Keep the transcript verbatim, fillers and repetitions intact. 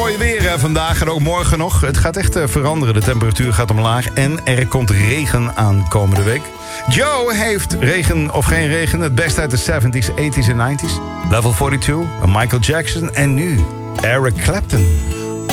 mooi weer hè, vandaag en ook morgen nog. Het gaat echt uh, veranderen. De temperatuur gaat omlaag en er komt regen aan komende week. Joe heeft regen of geen regen. Het beste uit de zeventies, tachtiger en negentiger. Level tweeënveertig, Michael Jackson en nu Eric Clapton.